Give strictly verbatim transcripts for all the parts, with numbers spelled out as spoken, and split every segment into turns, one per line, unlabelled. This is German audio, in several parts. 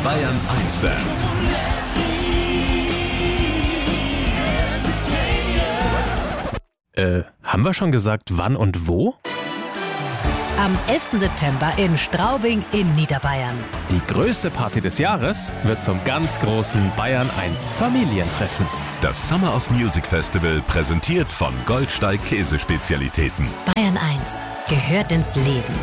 Bayern eins Band.
Äh, haben wir schon gesagt, wann und wo?
Am elften September in Straubing in Niederbayern.
Die größte Party des Jahres wird zum ganz großen Bayern eins Familientreffen.
Das Summer of Music Festival, präsentiert von Goldsteig Käsespezialitäten.
Bayern eins gehört ins Leben.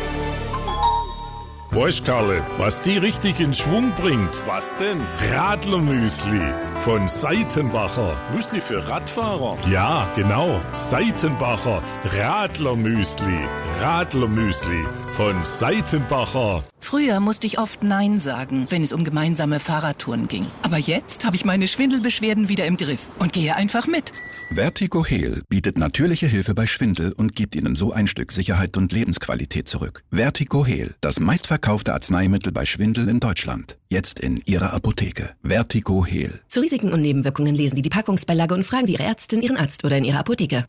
Weißt Karle, was die richtig in Schwung bringt?
Was denn?
Radlermüsli von Seitenbacher.
Müsli für Radfahrer?
Ja, genau. Seitenbacher Radlermüsli. Radlermüsli von Seitenbacher.
Früher musste ich oft Nein sagen, wenn es um gemeinsame Fahrradtouren ging. Aber jetzt habe ich meine Schwindelbeschwerden wieder im Griff und gehe einfach mit.
Vertigo-Heal bietet natürliche Hilfe bei Schwindel und gibt Ihnen so ein Stück Sicherheit und Lebensqualität zurück. Vertigo-Heal, das meistverkaufte Arzneimittel bei Schwindel in Deutschland. Jetzt in Ihrer Apotheke. Vertigo-Heal.
Zu Risiken und Nebenwirkungen lesen Sie die Packungsbeilage und fragen Sie Ihre Ärztin, Ihren Arzt oder in Ihrer Apotheke.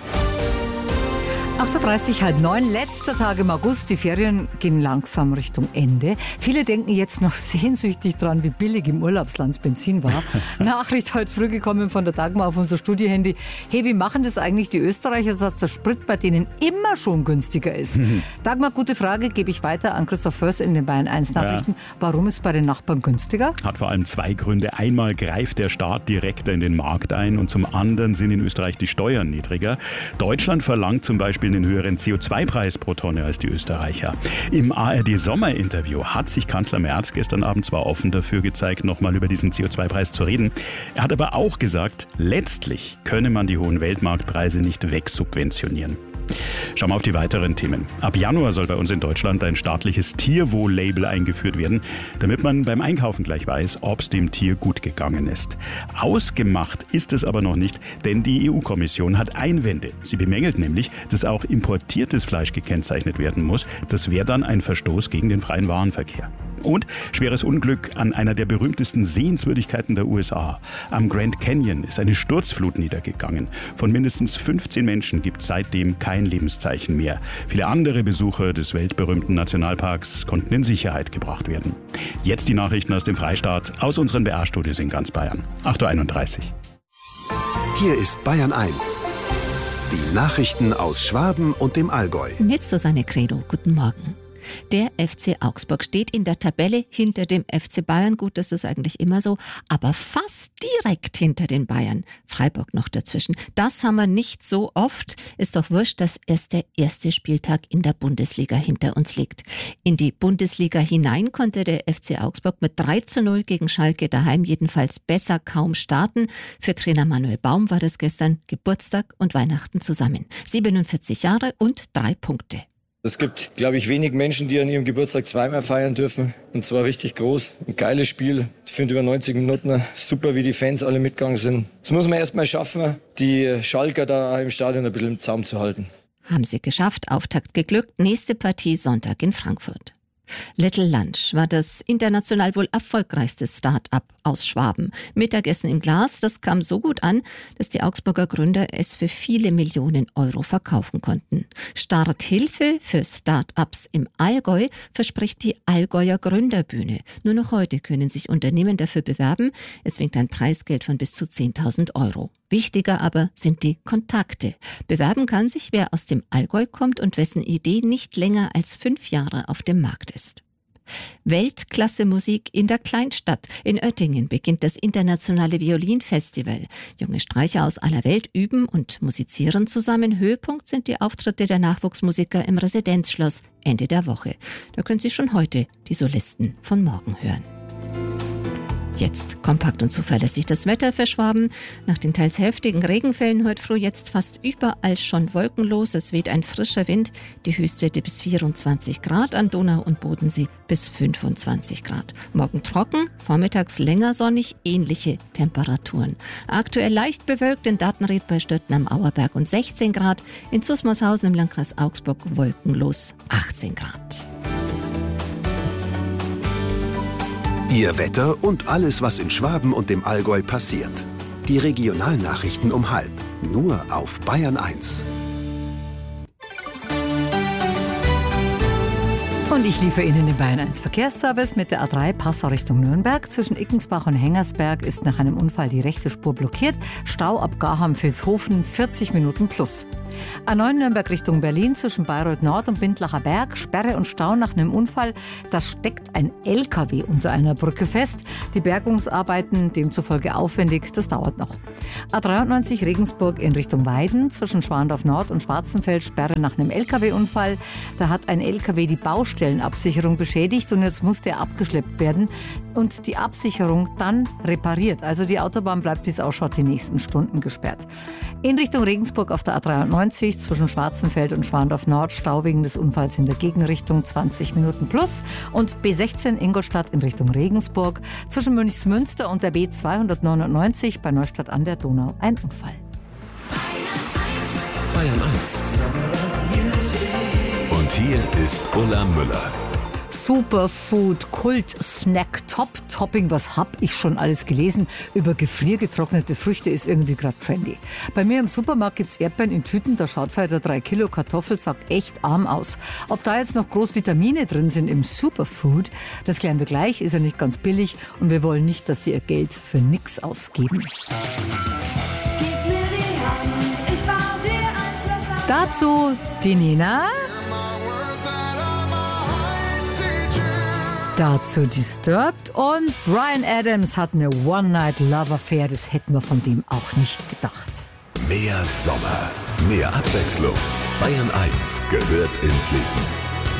acht Uhr dreißig, halb neun, letzter Tag im August. Die Ferien gehen langsam Richtung Ende. Viele denken jetzt noch sehnsüchtig dran, wie billig im Urlaubsland Benzin war. Nachricht heute früh gekommen von der Dagmar auf unser Studiohandy. Hey, wie machen das eigentlich die Österreicher, dass der Sprit bei denen immer schon günstiger ist? Mhm. Dagmar, gute Frage, gebe ich weiter an Christoph Förster in den Bayern eins Nachrichten. Ja. Warum ist es bei den Nachbarn günstiger?
Hat vor allem zwei Gründe. Einmal greift der Staat direkter in den Markt ein und zum anderen sind in Österreich die Steuern niedriger. Deutschland verlangt zum Beispiel einen höheren C O zwei Preis pro Tonne als die Österreicher. Im A R D-Sommerinterview hat sich Kanzler Merz gestern Abend zwar offen dafür gezeigt, nochmal über diesen C O zwei Preis zu reden. Er hat aber auch gesagt, letztlich könne man die hohen Weltmarktpreise nicht wegsubventionieren. Schauen wir auf die weiteren Themen. Ab Januar soll bei uns in Deutschland ein staatliches Tierwohl-Label eingeführt werden, damit man beim Einkaufen gleich weiß, ob es dem Tier gut gegangen ist. Ausgemacht ist es aber noch nicht, denn die E U-Kommission hat Einwände. Sie bemängelt nämlich, dass auch importiertes Fleisch gekennzeichnet werden muss. Das wäre dann ein Verstoß gegen den freien Warenverkehr. Und schweres Unglück an einer der berühmtesten Sehenswürdigkeiten der U S A. Am Grand Canyon ist eine Sturzflut niedergegangen. Von mindestens fünfzehn Menschen gibt es seitdem kein Lebenszeichen mehr. Viele andere Besucher des weltberühmten Nationalparks konnten in Sicherheit gebracht werden. Jetzt die Nachrichten aus dem Freistaat, aus unseren B R-Studios in ganz Bayern. acht Uhr einunddreißig.
Hier ist Bayern eins. Die Nachrichten aus Schwaben und dem Allgäu.
Mit Susanne Credo. Guten Morgen. Der F C Augsburg steht in der Tabelle hinter dem F C Bayern. Gut, das ist eigentlich immer so, aber fast direkt hinter den Bayern. Freiburg noch dazwischen. Das haben wir nicht so oft. Ist doch wurscht, dass erst der erste Spieltag in der Bundesliga hinter uns liegt. In die Bundesliga hinein konnte der F C Augsburg mit drei zu null gegen Schalke daheim jedenfalls besser kaum starten. Für Trainer Manuel Baum war das gestern Geburtstag und Weihnachten zusammen. siebenundvierzig Jahre und drei Punkte.
Es gibt, glaube ich, wenig Menschen, die an ihrem Geburtstag zweimal feiern dürfen. Und zwar richtig groß. Ein geiles Spiel. Ich finde über neunzig Minuten super, wie die Fans alle mitgegangen sind. Das muss man erst mal schaffen, die Schalker da im Stadion ein bisschen im Zaum zu halten.
Haben sie geschafft. Auftakt geglückt. Nächste Partie Sonntag in Frankfurt. Little Lunch war das international wohl erfolgreichste Start-up aus Schwaben. Mittagessen im Glas, das kam so gut an, dass die Augsburger Gründer es für viele Millionen Euro verkaufen konnten. Starthilfe für Start-ups im Allgäu verspricht die Allgäuer Gründerbühne. Nur noch heute können sich Unternehmen dafür bewerben. Es winkt ein Preisgeld von bis zu zehntausend Euro. Wichtiger aber sind die Kontakte. Bewerben kann sich, wer aus dem Allgäu kommt und wessen Idee nicht länger als fünf Jahre auf dem Markt ist. Weltklasse-Musik in der Kleinstadt. In Oettingen beginnt das internationale Violinfestival. Junge Streicher aus aller Welt üben und musizieren zusammen. Höhepunkt sind die Auftritte der Nachwuchsmusiker im Residenzschloss Ende der Woche. Da können Sie schon heute die Solisten von morgen hören. Jetzt kompakt und zuverlässig das Wetter für Schwaben. Nach den teils heftigen Regenfällen heute früh jetzt fast überall schon wolkenlos. Es weht ein frischer Wind. Die Höchstwerte bis vierundzwanzig Grad, an Donau und Bodensee bis fünfundzwanzig Grad. Morgen trocken, vormittags länger sonnig, ähnliche Temperaturen. Aktuell leicht bewölkt in Datenried bei Stötten am Auerberg und sechzehn Grad. In Zusmarshausen im Landkreis Augsburg wolkenlos achtzehn Grad.
Ihr Wetter und alles, was in Schwaben und dem Allgäu passiert. Die Regionalnachrichten um halb. Nur auf Bayern eins.
Und ich liefere Ihnen den Bayern eins Verkehrsservice mit der A drei Passau Richtung Nürnberg. Zwischen Ickensbach und Hengersberg ist nach einem Unfall die rechte Spur blockiert. Stau ab Garham-Vilshofen, vierzig Minuten plus. A neun Nürnberg Richtung Berlin zwischen Bayreuth Nord und Bindlacher Berg. Sperre und Stau nach einem Unfall. Da steckt ein L K W unter einer Brücke fest. Die Bergungsarbeiten demzufolge aufwendig. Das dauert noch. A dreiundneunzig Regensburg in Richtung Weiden zwischen Schwandorf Nord und Schwarzenfeld. Sperre nach einem L K W-Unfall. Da hat ein L K W die Baustellenabsicherung beschädigt und jetzt muss der abgeschleppt werden und die Absicherung dann repariert. Also die Autobahn bleibt, wie es ausschaut, die nächsten Stunden gesperrt. In Richtung Regensburg auf der A dreiundneunzig zwischen Schwarzenfeld und Schwandorf Nord Stau wegen des Unfalls in der Gegenrichtung, zwanzig Minuten plus. Und B sechzehn Ingolstadt in Richtung Regensburg zwischen Münchsmünster und der B zweihundertneunundneunzig bei Neustadt an der Donau ein Unfall.
Bayern eins. Und hier ist Ulla Müller.
Superfood, Kult-Snack, Top-Topping, was hab ich schon alles gelesen? Über gefriergetrocknete Früchte ist irgendwie gerade trendy. Bei mir im Supermarkt gibt's Erdbeeren in Tüten, da schaut für der drei Kilo Kartoffelsack echt arm aus. Ob da jetzt noch groß Vitamine drin sind im Superfood, das klären wir gleich, ist ja nicht ganz billig und wir wollen nicht, dass Sie Ihr Geld für nix ausgeben. Dazu die Nina. Dazu Disturbed und Bryan Adams hat eine One-Night-Love-Affair. Das hätten wir von dem auch nicht gedacht.
Mehr Sommer, mehr Abwechslung. Bayern eins gehört ins Leben.